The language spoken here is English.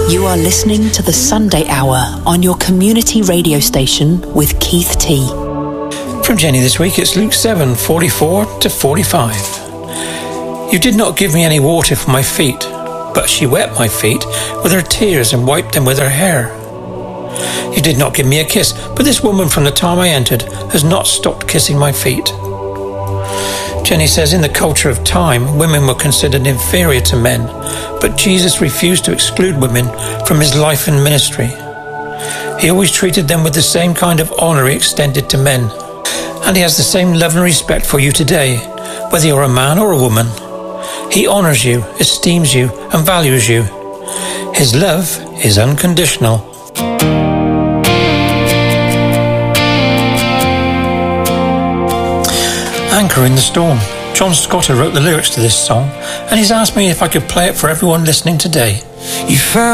You are listening to the Sunday Hour on your community radio station with Keith T. From Jenny this week, it's Luke 7:44-45. You did not give me any water for my feet, but she wet my feet with her tears and wiped them with her hair. You did not give me a kiss, but this woman from the time I entered has not stopped kissing my feet. Jenny says in the culture of time, women were considered inferior to men, but Jesus refused to exclude women from his life and ministry. He always treated them with the same kind of honour he extended to men, and he has the same love and respect for you today, whether you're a man or a woman. He honours you, esteems you, and values you. His love is unconditional. Anchor in the Storm. John Scotter wrote the lyrics to this song, and he's asked me if I could play it for everyone listening today. You found